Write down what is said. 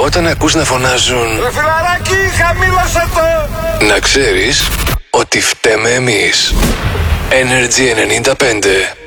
Όταν ακούς να φωνάζουν Ρε φιλαράκι, χαμήλωσε το! να ξέρεις ότι φταίμε εμείς. Energy 95.